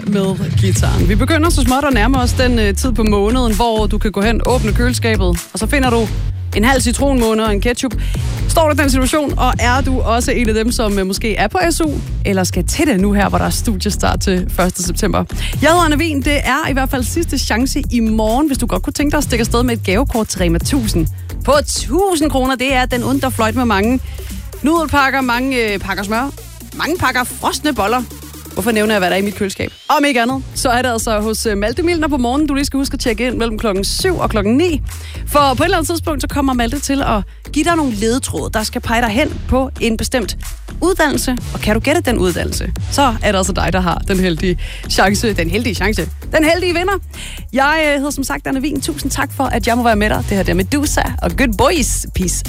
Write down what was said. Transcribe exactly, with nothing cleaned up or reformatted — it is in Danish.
med gitaren. Vi begynder så småt at nærme os den uh, tid på måneden, hvor du kan gå hen, åbne køleskabet, og så finder du en halv citronmåne og en ketchup. Står du i den situation, og er du også en af dem, som uh, måske er på S U, eller skal til det nu her, hvor der er studiestart til første september? Jeg hedder Anna Wien. Det er i hvert fald sidste chance i morgen, hvis du godt kunne tænke dig at stikke afsted med et gavekort til Rema tusind. På tusind kroner, det er den underfløjt med mange nudelpakker, mange øh, pakker smør, mange pakker frosne boller. Hvorfor nævner jeg, hvad der er i mit køleskab? Om ikke andet, så er det altså hos Malte Milner på morgenen, du lige skal huske at tjekke ind mellem klokken syv og klokken ni. For på et eller andet tidspunkt, så kommer Malte til at give dig nogle ledetråde, der skal pege dig hen på en bestemt uddannelse. Og kan du gætte den uddannelse, så er det altså dig, der har den heldige chance. Den heldige chance. Den heldige vinder. Jeg hedder som sagt Anna Wien. Tusind tak for, at jeg må være med dig. Det her er Medusa og Good Boys. Peace.